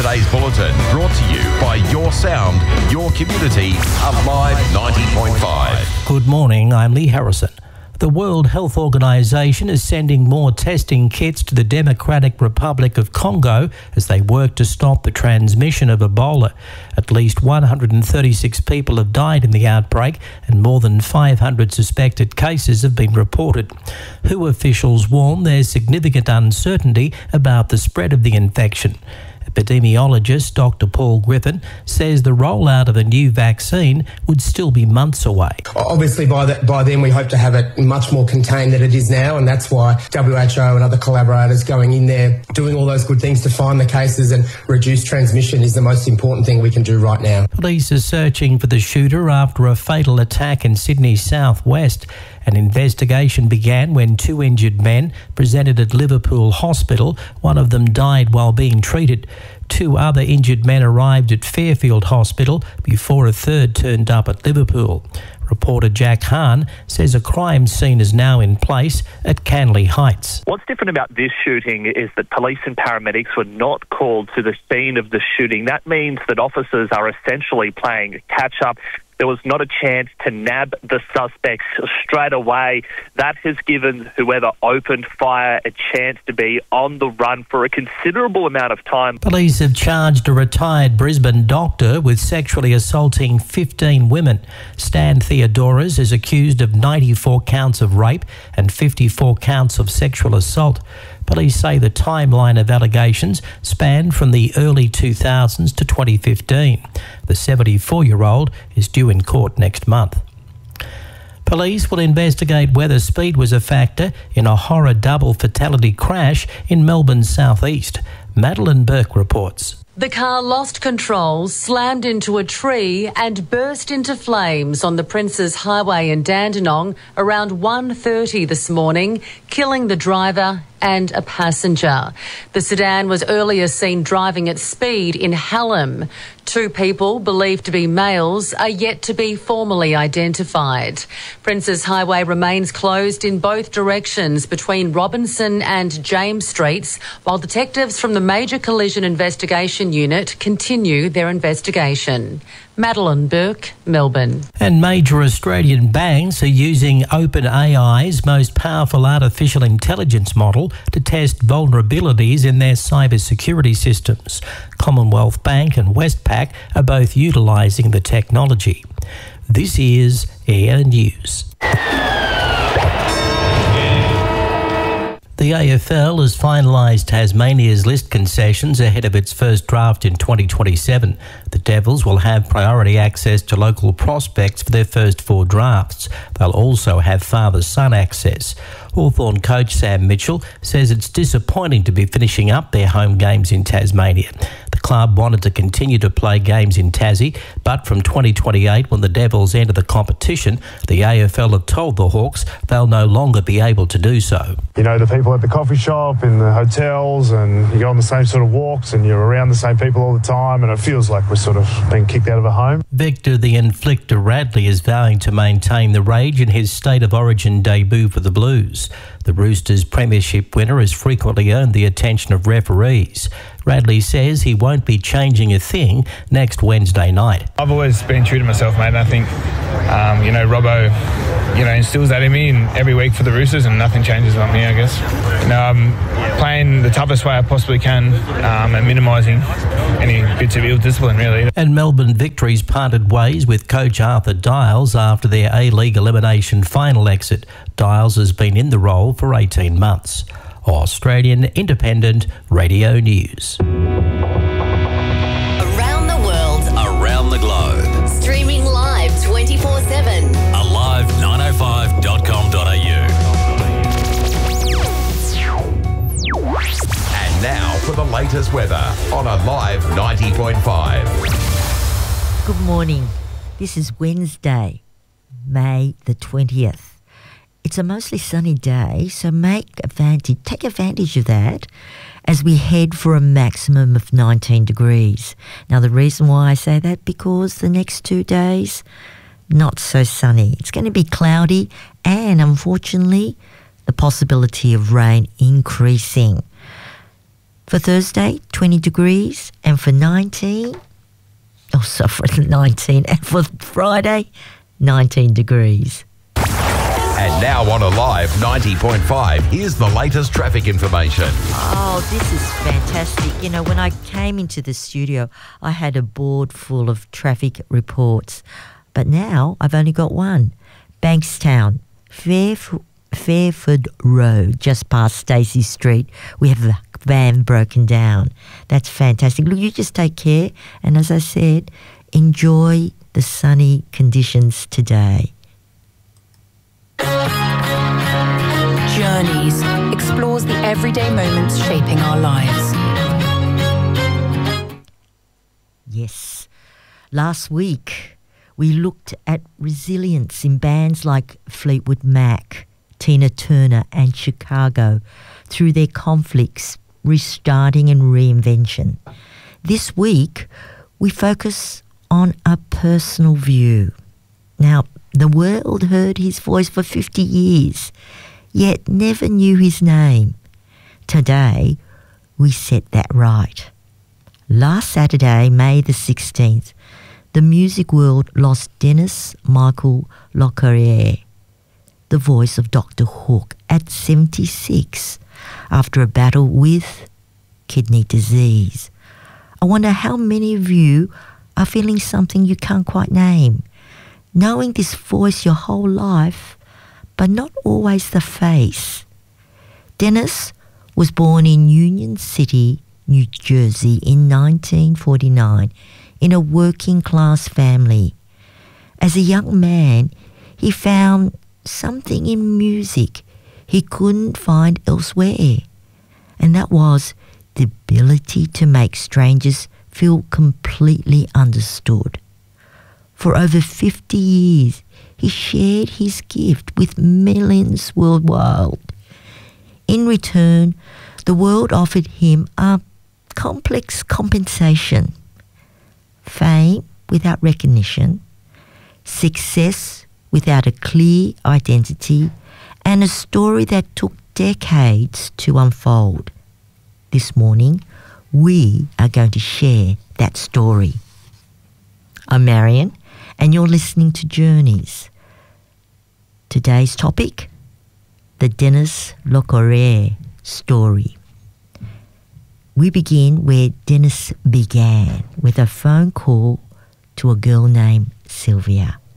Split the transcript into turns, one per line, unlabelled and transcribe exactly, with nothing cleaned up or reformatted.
today's bulletin brought to you by Your Sound, Your Community, Alive ninety point five.
Good morning, I'm Lee Harrison. The World Health Organization is sending more testing kits to the Democratic Republic of Congo as they work to stop the transmission of Ebola. At least one hundred thirty-six people have died in the outbreak and more than five hundred suspected cases have been reported. W H O officials warn there's significant uncertainty about the spread of the infection. Epidemiologist Doctor Paul Griffin says the rollout of a new vaccine would still be months away.
Obviously, by, the, by then we hope to have it much more contained than it is now, and that's why W H O and other collaborators going in there, doing all those good things to find the cases and reduce transmission is the most important thing we can do right now.
Police are searching for the shooter after a fatal attack in Sydney's southwest. An investigation began when two injured men presented at Liverpool Hospital. One of them died while being treated. Two other injured men arrived at Fairfield Hospital before a third turned up at Liverpool. Reporter Jack Hahn says a crime scene is now in place at Canley Heights.
What's different about this shooting is that police and paramedics were not called to the scene of the shooting. That means that officers are essentially playing catch-up. There was not a chance to nab the suspects straight away. That has given whoever opened fire a chance to be on the run for a considerable amount of time.
Police have charged a retired Brisbane doctor with sexually assaulting fifteen women. Stan Theodoros is accused of ninety-four counts of rape and fifty-four counts of sexual assault. Police say the timeline of allegations spanned from the early two thousands to twenty fifteen. The seventy-four-year-old is due in court next month. Police will investigate whether speed was a factor in a horror double fatality crash in Melbourne's southeast. Madeline Burke reports.
The car lost control, slammed into a tree and burst into flames on the Princes Highway in Dandenong around one thirty this morning, killing the driver and a passenger. The sedan was earlier seen driving at speed in Hallam. Two people, believed to be males, are yet to be formally identified. Princes Highway remains closed in both directions between Robinson and James Streets, while detectives from the Major Collision Investigation Unit continue their investigation. Madeline Burke, Melbourne.
And major Australian banks are using OpenAI's most powerful artificial intelligence model to test vulnerabilities in their cybersecurity systems. Commonwealth Bank and Westpac are both utilising the technology. This is Air News. The A F L has finalised Tasmania's list concessions ahead of its first draft in twenty twenty-seven. The Devils will have priority access to local prospects for their first four drafts. They'll also have father-son access. Hawthorn coach Sam Mitchell says it's disappointing to be finishing up their home games in Tasmania. The club wanted to continue to play games in Tassie, but from twenty twenty-eight, when the Devils enter the competition, the A F L have told the Hawks they'll no longer be able to do so.
You know, the people at the coffee shop, in the hotels, and you go on the same sort of walks and you're around the same people all the time, and it feels like we're sort of being kicked out of a home.
Victor the Inflictor Radley is vowing to maintain the rage in his State of Origin debut for the Blues. The Roosters' premiership winner has frequently earned the attention of referees. Radley says he won't be changing a thing next Wednesday night.
I've always been true to myself, mate, and I think, um, you know, Robbo, you know, instills that in me and every week for the Roosters, and nothing changes on me, I guess. You know, I'm playing the toughest way I possibly can um, and minimising any bits of ill discipline, really.
And Melbourne Victories parted ways with coach Arthur Dials after their A-League elimination final exit. Dials has been in the role for eighteen months. Australian Independent Radio News.
Around the world, around the globe. Streaming live twenty-four seven. alive nine oh five dot com dot a u.
And now for the latest weather on Alive ninety point five.
Good morning. This is Wednesday, May the twentieth. It's a mostly sunny day, so make advantage, take advantage of that as we head for a maximum of nineteen degrees. Now, the reason why I say that, because the next two days, not so sunny. It's going to be cloudy and, unfortunately, the possibility of rain increasing. For Thursday, twenty degrees, and for nineteen, oh, sorry, for nineteen, and for Friday, nineteen degrees.
And now on Alive ninety point five, here's the latest traffic information.
Oh, this is fantastic. You know, when I came into the studio, I had a board full of traffic reports. But now I've only got one. Bankstown, Fairf- Fairford Road, just past Stacey Street. We have a van broken down. That's fantastic. Look, you just take care. And as I said, enjoy the sunny conditions today.
Journeys explores the everyday moments shaping our lives.
Yes. Last week, we looked at resilience in bands like Fleetwood Mac, Tina Turner and Chicago through their conflicts, restarting and reinvention. This week, we focus on a personal view. Now, the world heard his voice for fifty years, yet never knew his name. Today, we set that right. Last Saturday, May the sixteenth, the music world lost Dennis Michael Lockerier, the voice of Doctor Hook, at seventy-six, after a battle with kidney disease. I wonder how many of you are feeling something you can't quite name, knowing this voice your whole life, but not always the face. Dennis was born in Union City, New Jersey in nineteen forty-nine in a working-class family. As a young man, he found something in music he couldn't find elsewhere, and that was the ability to make strangers feel completely understood. For over fifty years, he shared his gift with millions worldwide. In return, the world offered him a complex compensation: fame without recognition, success without a clear identity, and a story that took decades to unfold. This morning, we are going to share that story. I'm Marion, and you're listening to Journeys. Today's topic, the Dennis Lockerier story. We begin where Dennis began, with a phone call to a girl named Sylvia.